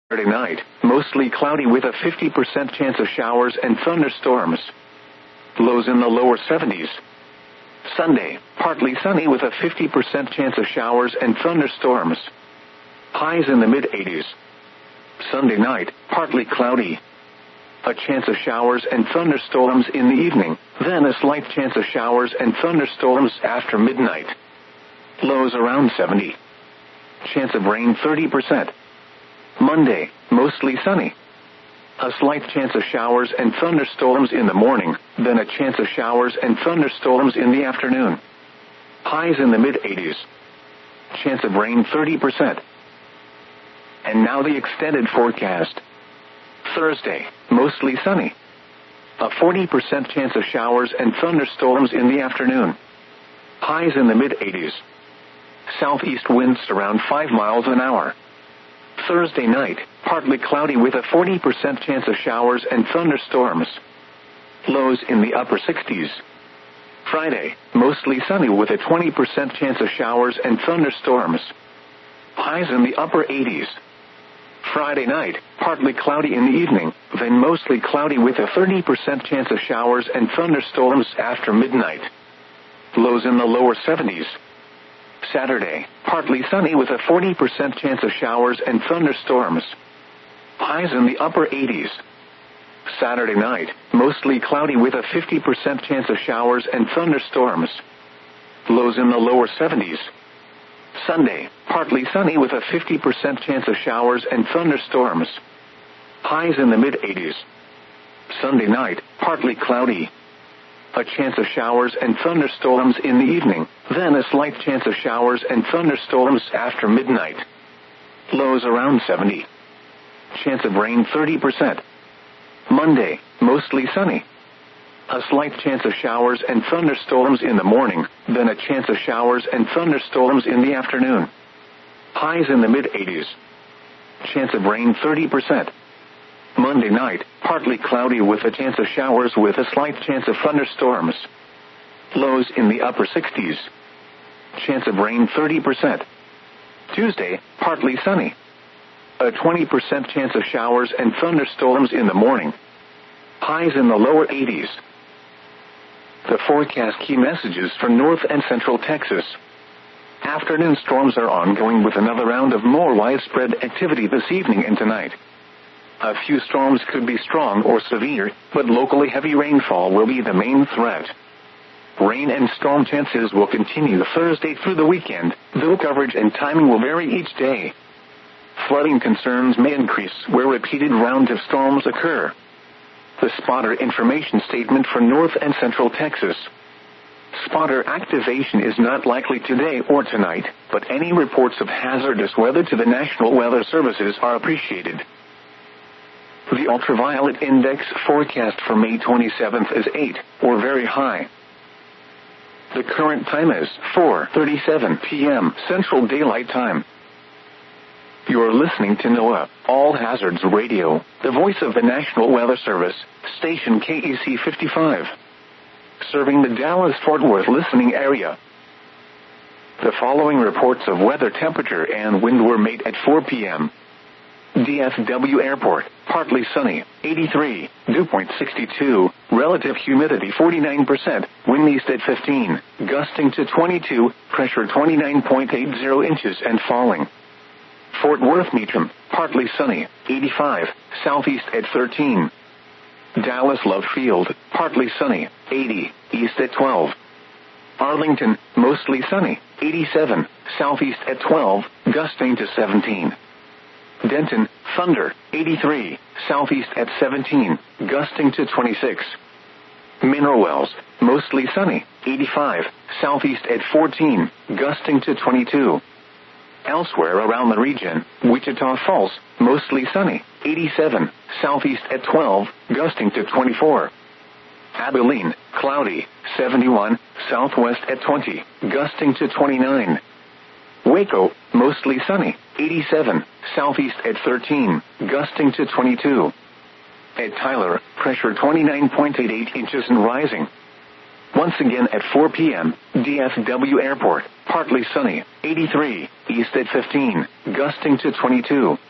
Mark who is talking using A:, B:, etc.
A: Saturday night, mostly cloudy with a 50% chance of showers and thunderstorms. Lows in the lower 70s. Sunday, partly sunny with a 50% chance of showers and thunderstorms. Highs in the mid-80s. Sunday night, partly cloudy. A chance of showers and thunderstorms in the evening, then a slight chance of showers and thunderstorms after midnight. Lows around 70. Chance of rain 30%. Monday, mostly sunny. A slight chance of showers and thunderstorms in the morning, then a chance of showers and thunderstorms in the afternoon. Highs in the mid-80s. Chance of rain 30%. And now the extended forecast. Thursday, mostly sunny. A 40% chance of showers and thunderstorms in the afternoon. Highs in the mid-80s. Southeast winds around 5 miles an hour. Thursday night, partly cloudy with a 40% chance of showers and thunderstorms. Lows in the upper 60s. Friday, mostly sunny with a 20% chance of showers and thunderstorms. Highs in the upper 80s. Friday night, partly cloudy in the evening, then mostly cloudy with a 30% chance of showers and thunderstorms after midnight. Lows in the lower 70s. Saturday, partly sunny with a 40% chance of showers and thunderstorms. Highs in the upper 80s. Saturday night, mostly cloudy with a 50% chance of showers and thunderstorms. Lows in the lower 70s. Sunday, partly sunny with a 50% chance of showers and thunderstorms. Highs in the mid-80s. Sunday night, partly cloudy. A chance of showers and thunderstorms in the evening, then a slight chance of showers and thunderstorms after midnight. Lows around 70. Chance of rain 30%. Monday, mostly sunny. A slight chance of showers and thunderstorms in the morning, then a chance of showers and thunderstorms in the afternoon. Highs in the mid-80s. Chance of rain 30%. Monday night, partly cloudy with a chance of showers with a slight chance of thunderstorms. Lows in the upper 60s. Chance of rain 30%. Tuesday, partly sunny. A 20% chance of showers and thunderstorms in the morning. Highs in the lower 80s. The forecast key messages for North and Central Texas. Afternoon storms are ongoing with another round of more widespread activity this evening and tonight. A few storms could be strong or severe, but locally heavy rainfall will be the main threat. Rain and storm chances will continue Thursday through the weekend, though coverage and timing will vary each day. Flooding concerns may increase where repeated rounds of storms occur. The spotter information statement for North and Central Texas. Spotter activation is not likely today or tonight, but any reports of hazardous weather to the National Weather Services are appreciated. The ultraviolet index forecast for May 27th is 8, or very high. The current time is 4:37 p.m. Central Daylight Time. You're listening to NOAA, All Hazards Radio, the voice of the National Weather Service, station KEC 55. Serving the Dallas-Fort Worth listening area. The following reports of weather temperature and wind were made at 4 p.m. DFW Airport, partly sunny, 83, dew point 62, relative humidity 49%, wind east at 15, gusting to 22, pressure 29.80 inches and falling. Fort Worth Meacham, partly sunny, 85, southeast at 13. Dallas Love Field, partly sunny, 80, east at 12. Arlington, mostly sunny, 87, southeast at 12, gusting to 17. Denton, thunder, 83, southeast at 17, gusting to 26. Mineral Wells, mostly sunny, 85, southeast at 14, gusting to 22. Elsewhere around the region, Wichita Falls, mostly sunny, 87, southeast at 12, gusting to 24. Abilene, cloudy, 71, southwest at 20, gusting to 29. Waco, mostly sunny, 87, southeast at 13, gusting to 22. At Tyler, pressure 29.88 inches and rising. Once again at 4 p.m., DFW Airport, partly sunny, 83, east at 15, gusting to 22.